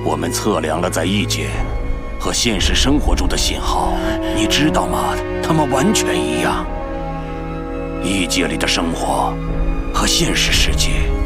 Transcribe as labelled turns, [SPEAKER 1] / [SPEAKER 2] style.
[SPEAKER 1] 我们测量了在异界和现实生活中的信号，你知道吗？它们完全一样。异界里的生活和现实世界